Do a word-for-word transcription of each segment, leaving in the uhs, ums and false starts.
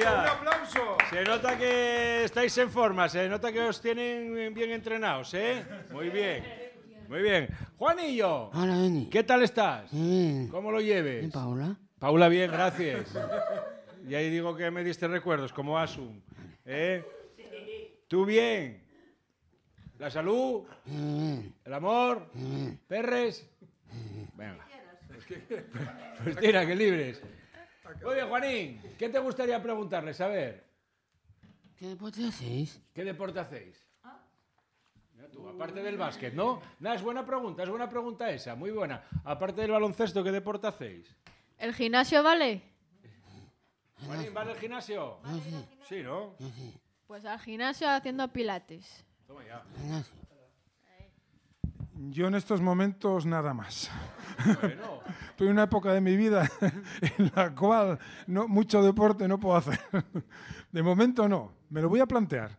Gracias. Un aplauso. Se nota que estáis en forma, se nota que os tienen bien entrenados, ¿eh? Muy bien. Muy bien. Juanillo. Hola, Benny. ¿Qué tal estás? Bien. ¿Cómo lo lleves? ¿Y Paula? Paula, bien, gracias. Y ahí digo que me diste recuerdos, como Asun. ¿Eh? ¿Tú bien? ¿La salud? Bien. ¿El amor? Bien. ¿Perres? Venga. Pues tira, que libres. Muy bien, Juanín, ¿qué te gustaría preguntarles? A ver. ¿Qué deporte hacéis? ¿Qué deporte hacéis? Mira tú, aparte del básquet, ¿no? Nada, es buena pregunta, es buena pregunta esa, muy buena. Aparte del baloncesto, ¿qué deporte hacéis? ¿El gimnasio vale? Juanín, ¿vas al gimnasio? Yo sí. Sí, ¿no? Yo sí. Pues al gimnasio haciendo pilates. Toma ya. Gimnasio. Yo en estos momentos nada más. Bueno, Estoy en una época de mi vida en la cual no, mucho deporte no puedo hacer. De momento no, me lo voy a plantear.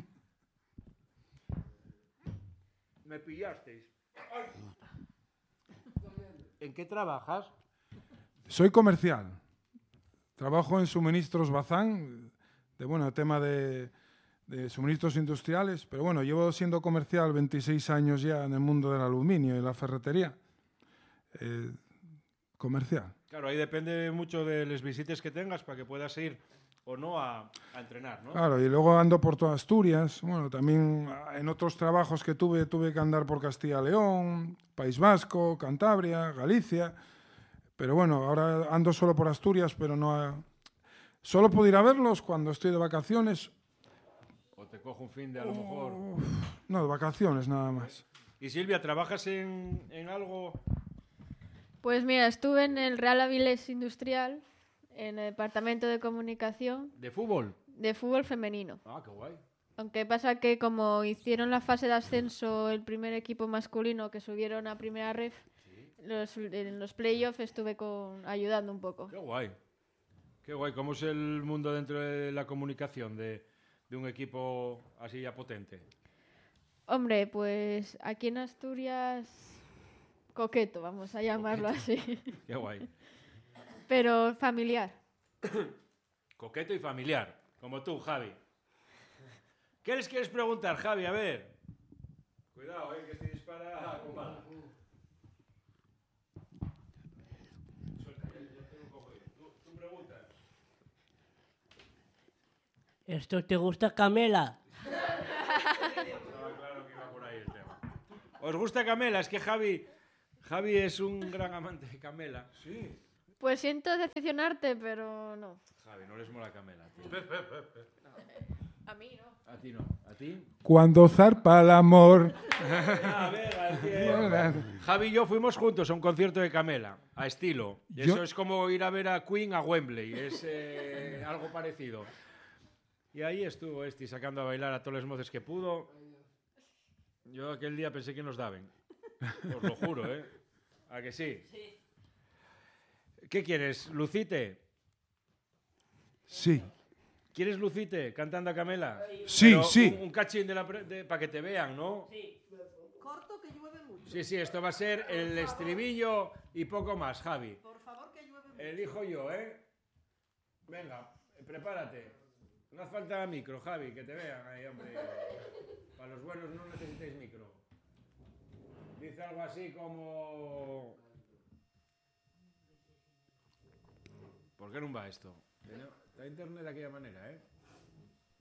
me pillasteis. ¿En qué trabajas? Soy comercial. Trabajo en suministros Bazán, de bueno, tema de, de suministros industriales, pero bueno, llevo siendo comercial veintiséis años ya en el mundo del aluminio y la ferretería. Eh, comercial. Claro, ahí depende mucho de las visitas que tengas para que puedas ir o no a, a entrenar, ¿no? Claro, y luego ando por toda Asturias. Bueno, también en otros trabajos que tuve, tuve que andar por Castilla y León, País Vasco, Cantabria, Galicia. Pero bueno, ahora ando solo por Asturias, pero no... A... Solo puedo ir a verlos cuando estoy de vacaciones. O te cojo un fin de a lo mejor. Uf, no, de vacaciones nada más. Y Silvia, ¿trabajas en, en algo? Pues mira, estuve en el Real Avilés Industrial, en el departamento de comunicación ¿De fútbol? de fútbol femenino. Ah, qué guay. Aunque pasa que como hicieron la fase de ascenso el primer equipo masculino que subieron a primera ref, los, en los playoffs estuve con, ayudando un poco. Qué guay. Qué guay. ¿Cómo es el mundo dentro de la comunicación de, de un equipo así ya potente? Hombre, pues aquí en Asturias, coqueto, vamos a llamarlo así. Qué guay. Pero familiar. Coqueto y familiar, como tú, Javi. ¿Qué les quieres preguntar, Javi? A ver. Cuidado, eh, que si dispara con bala. Suelta, ya, ya tengo un poco de... ¿Tú, tú preguntas? ¿Esto te gusta, Camela? Estaba claro que iba por ahí el tema. ¿Os gusta Camela? Es que Javi, Javi es un gran amante de Camela. Sí. Pues siento decepcionarte, pero no. Javi, no les mola Camela, tío. A mí no. A ti no. ¿A ti? Cuando zarpa el amor. A ver, al tío. Javi y yo fuimos juntos a un concierto de Camela, a estilo. Y Yo- eso es como ir a ver a Queen a Wembley. Es eh, algo parecido. Y ahí estuvo este sacando a bailar a todos los moces que pudo. Yo aquel día pensé que nos daban. Os lo juro, ¿eh? ¿A que sí? Sí. ¿Qué quieres? ¿Lucite? Sí. ¿Quieres Lucite cantando a Camela? Sí, Pero sí. Un, un cachín de la pre- de- para que te vean, ¿no? Sí. Corto que llueve mucho. Sí, sí, esto va a ser el estribillo y poco más, Javi. Por favor que llueve mucho. Elijo yo, ¿eh? Venga, prepárate. No hace falta micro, Javi, que te vean ahí, hombre. Para los buenos no necesitáis micro. Dice algo así como... ¿Por qué no va esto? Está internet de aquella manera, ¿eh?